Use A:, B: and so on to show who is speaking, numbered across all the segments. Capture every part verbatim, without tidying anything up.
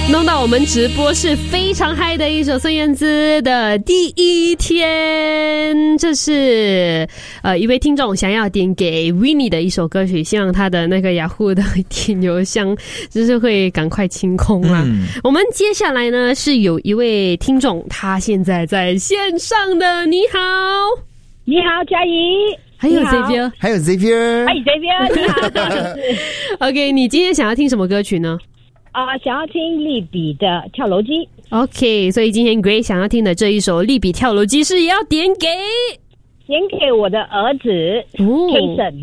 A: 弄到我们直播是非常嗨的一首孙燕姿的第一天，这是呃一位听众想要点给 Winnie 的一首歌曲，希望他的那个 Yahoo 的电邮箱就是会赶快清空啦、嗯、我们接下来呢是有一位听众，他现在在线上的。你好，
B: 你好嘉怡，
A: 还有 Xavier，
C: 还有 Xavier，
B: 哎 Xavier 你好
A: OK， 你今天想要听什么歌曲呢？
B: 啊、呃，想要听利比的跳楼机。
A: OK， 所以今天 Grace 想要听的这一首利比跳楼机是要点给
B: 点给我的儿子、哦、Kason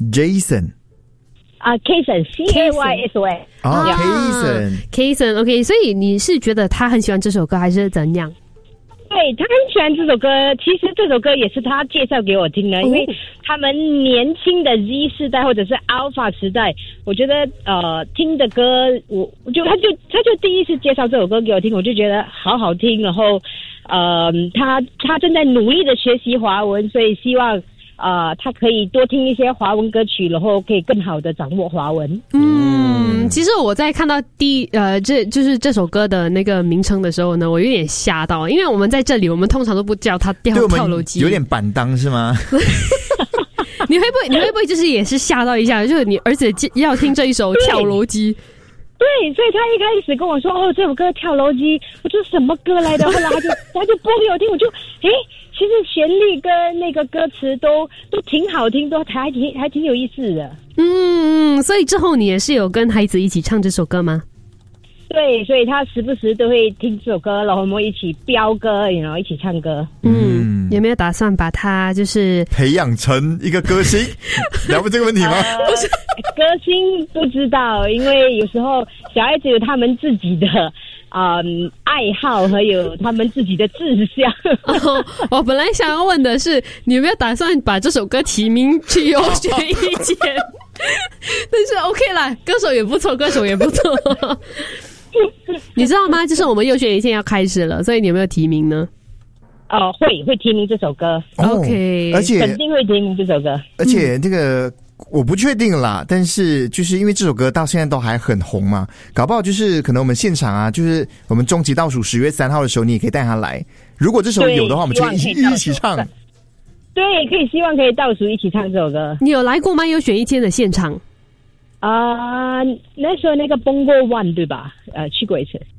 C: Jason
B: 啊、uh, Kason C A Y S O N
C: 啊 Kason
A: Kason OK， 所以你是觉得他很喜欢这首歌还是怎样？
B: 对，他很喜欢这首歌，其实这首歌也是他介绍给我听的，因为他们年轻的 Z 世代或者是 Alpha 时代，我觉得呃听的歌，我我就他就他就第一次介绍这首歌给我听，我就觉得好好听，然后呃他他正在努力的学习华文，所以希望呃他可以多听一些华文歌曲，然后可以更好的掌握华文。
A: 嗯，其实我在看到第呃这就是这首歌的那个名称的时候呢，我有点吓到，因为我们在这里我们通常都不叫它跳跳楼机，
C: 有点板当是吗？
A: 你会不会你会不会就是也是吓到一下，就是你儿子要听这一首跳楼机？
B: 对，所以他一开始跟我说哦这首歌跳楼机，我说什么歌来的，后来他就他就播给我听，我就诶其实旋律跟那个歌词都都挺好听，都还挺还挺有意思的。
A: 嗯，所以之后你也是有跟孩子一起唱这首歌吗？
B: 对，所以他时不时都会听这首歌，然后我们一起飙歌，然后一起唱歌。
A: 嗯，有没有打算把他就是
C: 培养成一个歌星？聊过这个问题吗？
B: 呃、不是歌星不知道，因为有时候小孩子有他们自己的嗯，爱好和有他们自己的志向。
A: 哦，我本来想要问的是，你有没有打算把这首歌提名去优选一签？但是 OK 啦，歌手也不错，歌手也不错。你知道吗？就是我们优选一签要开始了，所以你有没有提名呢？
B: 哦，会会提名这首歌。
A: OK，
C: 而且
B: 肯定会提名这首歌。
C: 而且这个。我不确定啦，但是就是因为这首歌到现在都还很红嘛，搞不好就是可能我们现场啊，就是我们终极倒数十月三号的时候，你也可以带他来。如果这首有的话，我们就一起一起唱。
B: 对，可以希望可以倒数一起唱这首歌。
A: 你有来过吗？有选一天的现场
B: 啊、呃？那时候那个 Bongo One 对吧？呃，去过一次。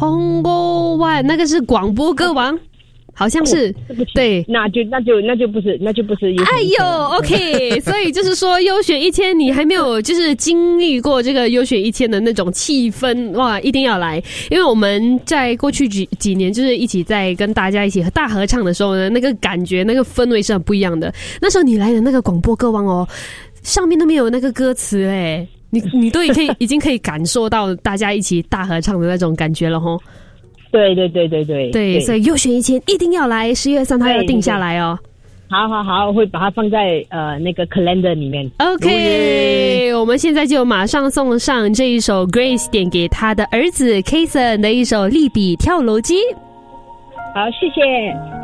A: Bongo One 那个是广播歌王。好像是、
B: 哦、
A: 对，
B: 那就那就那就不是那就不是。
A: 哎呦 ，OK， 所以就是说优选一千，你还没有就是经历过这个优选一千的那种气氛哇，一定要来，因为我们在过去几几年就是一起在跟大家一起大合唱的时候呢，那个感觉那个氛围是很不一样的。那时候你来的那个广播歌王哦，上面都没有那个歌词哎，你你都也可以已经可以感受到大家一起大合唱的那种感觉了吼。
B: 对对对对对
A: 对，所以优选一千一定要来，十月三号要定下来哦。
B: 好好好，会把它放在呃那个 calendar 里面。
A: OK， 我们现在就马上送上这一首 Grace 点给他的儿子 Kason 的一首利比跳楼机。
B: 好，谢谢。